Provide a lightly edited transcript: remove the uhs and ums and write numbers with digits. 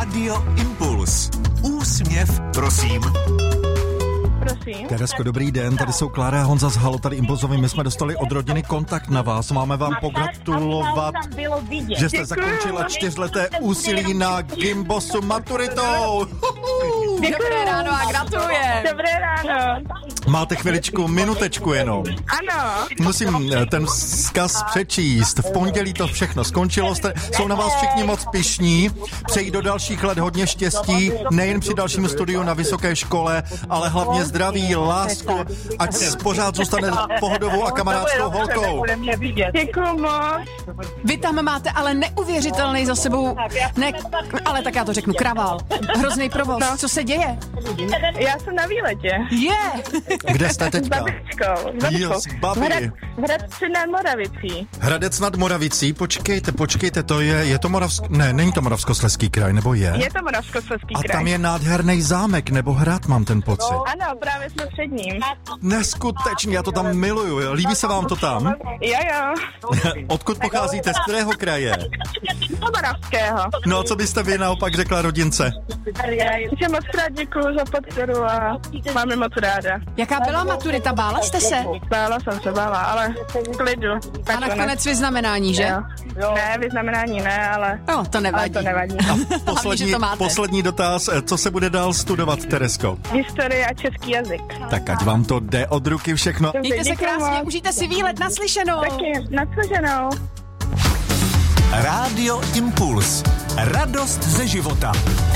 Rádio Impuls. Úsměv, prosím. Prosím. Teresko, dobrý den, tady jsou Klára a Honza z Halo, tady Impulzovi. My jsme dostali od rodiny kontakt na vás. Máme vám pogratulovat, že jste zakončila 4leté úsilí na Gimbosu maturitou. Dobré ráno a gratuluje. Dobré ráno. Máte chviličku, minutečku jenom. Ano. Musím ten vzkaz přečíst. V pondělí to všechno skončilo, jsou na vás všichni moc pyšní. Přeji do dalších let hodně štěstí, nejen při dalším studiu na vysoké škole, ale hlavně zdraví, lásku, ať pořád zůstane pohodovou a kamarádskou holkou. Děkuju moc. Vy tam máte ale neuvěřitelný za sebou, ale tak já to řeknu, kravál. Hrozný provoz. No. Co se děje? Já jsem na výletě. Kde jste S teďka? babičkou. Jo, s babi. Hradci nad Moravicí. Hradec nad Moravicí, počkejte, to je to není to Moravskoslezský kraj, nebo je? Je to Moravskoslezský A kraj. tam je nádherný zámek, nebo hrad, mám ten pocit. Ano, právě jsme před ním. Neskutečně, já to tam miluju. Líbí se vám to tam? Jo. Odkud pocházíte, z kterého kraje? Z Moravského. No a co byste vy naopak řekla rodince? Že moc krát děkuju za podporu a mám je moc ráda. Jaká byla maturita? Bála jste se? Bála jsem se, ale v klidu. A nakonec vyznamenání, že? Jo. Ne, vyznamenání ne, ale... No, to nevadí. Ale to nevadí. Hlavně, že to máte. Poslední dotaz, co se bude dál studovat, Teresko? Historie a český jazyk. Tak ať vám to jde od ruky všechno. Mějte se Děkuju krásně, moc. užijte si výlet, naslyšenou. Taky, naslyšenou. Rádio Impuls. Radost ze života.